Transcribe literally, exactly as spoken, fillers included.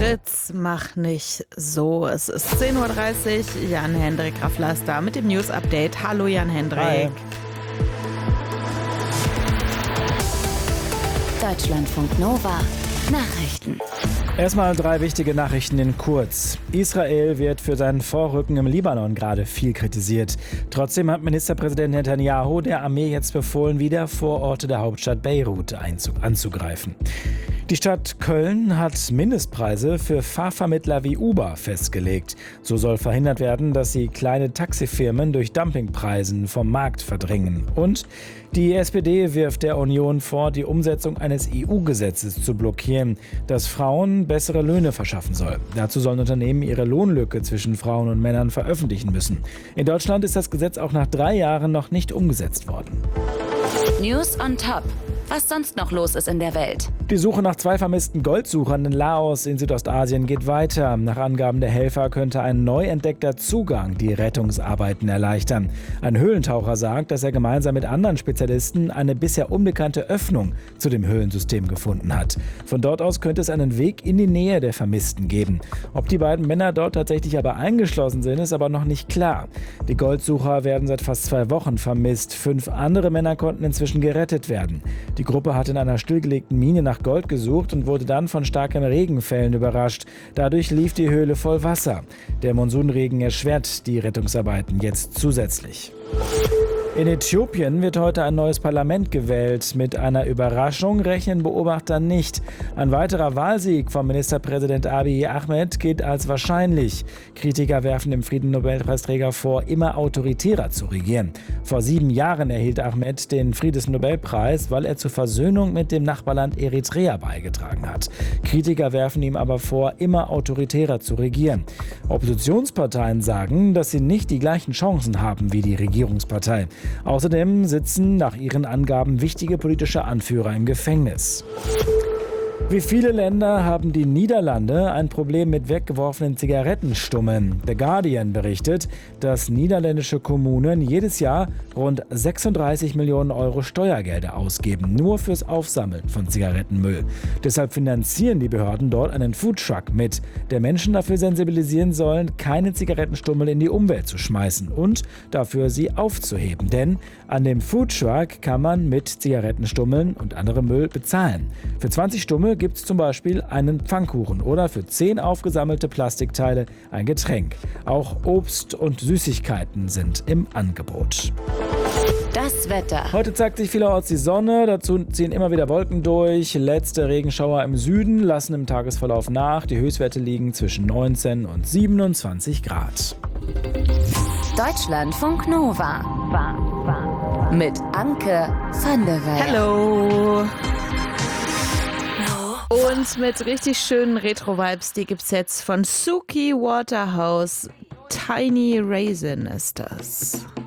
Fritz, mach nicht so. Es ist zehn Uhr dreißig. Jan-Hendrik Raffler ist da mit dem News-Update. Hallo Jan-Hendrik. Hi. Deutschlandfunk Nova. Nachrichten. Erstmal drei wichtige Nachrichten in kurz. Israel wird für sein Vorrücken im Libanon gerade viel kritisiert. Trotzdem hat Ministerpräsident Netanyahu der Armee jetzt befohlen, wieder Vororte der Hauptstadt Beirut anzugreifen. Die Stadt Köln hat Mindestpreise für Fahrvermittler wie Uber festgelegt. So soll verhindert werden, dass sie kleine Taxifirmen durch Dumpingpreisen vom Markt verdrängen. Und die S P D wirft der Union vor, die Umsetzung eines E U-Gesetzes zu blockieren, das Frauen bessere Löhne verschaffen soll. Dazu sollen Unternehmen ihre Lohnlücke zwischen Frauen und Männern veröffentlichen müssen. In Deutschland ist das Gesetz auch nach drei Jahren noch nicht umgesetzt worden. News on Top. Was sonst noch los ist in der Welt. Die Suche nach zwei vermissten Goldsuchern in Laos in Südostasien geht weiter. Nach Angaben der Helfer könnte ein neu entdeckter Zugang die Rettungsarbeiten erleichtern. Ein Höhlentaucher sagt, dass er gemeinsam mit anderen Spezialisten eine bisher unbekannte Öffnung zu dem Höhlensystem gefunden hat. Von dort aus könnte es einen Weg in die Nähe der Vermissten geben. Ob die beiden Männer dort tatsächlich aber eingeschlossen sind, ist aber noch nicht klar. Die Goldsucher werden seit fast zwei Wochen vermisst. Fünf andere Männer konnten inzwischen gerettet werden. Die Gruppe hat in einer stillgelegten Mine nach Gold gesucht und wurde dann von starken Regenfällen überrascht. Dadurch lief die Höhle voll Wasser. Der Monsunregen erschwert die Rettungsarbeiten jetzt zusätzlich. In Äthiopien wird heute ein neues Parlament gewählt. Mit einer Überraschung rechnen Beobachter nicht. Ein weiterer Wahlsieg von Ministerpräsident Abiy Ahmed gilt als wahrscheinlich. Kritiker werfen dem Friedensnobelpreisträger vor, immer autoritärer zu regieren. Vor sieben Jahren erhielt Ahmed den Friedensnobelpreis, weil er zur Versöhnung mit dem Nachbarland Eritrea beigetragen hat. Kritiker werfen ihm aber vor, immer autoritärer zu regieren. Oppositionsparteien sagen, dass sie nicht die gleichen Chancen haben wie die Regierungspartei. Außerdem sitzen nach ihren Angaben wichtige politische Anführer im Gefängnis. Wie viele Länder haben die Niederlande ein Problem mit weggeworfenen Zigarettenstummeln? The Guardian berichtet, dass niederländische Kommunen jedes Jahr rund sechsunddreißig Millionen Euro Steuergelder ausgeben, nur fürs Aufsammeln von Zigarettenmüll. Deshalb finanzieren die Behörden dort einen Foodtruck mit, der Menschen dafür sensibilisieren sollen, keine Zigarettenstummel in die Umwelt zu schmeißen und dafür sie aufzuheben. Denn an dem Foodtruck kann man mit Zigarettenstummeln und anderem Müll bezahlen. Für zwanzig Stummel gibt es zum Beispiel einen Pfannkuchen oder für zehn aufgesammelte Plastikteile ein Getränk. Auch Obst und Süßigkeiten sind im Angebot. Das Wetter. Heute zeigt sich vielerorts die Sonne, dazu ziehen immer wieder Wolken durch. Letzte Regenschauer im Süden lassen im Tagesverlauf nach. Die Höchstwerte liegen zwischen neunzehn und siebenundzwanzig Grad. Deutschlandfunk Nova. Mit Anke van der Weyer. Hallo. Und mit richtig schönen Retro-Vibes, die gibt's jetzt von Suki Waterhouse. Tiny Raisin ist das.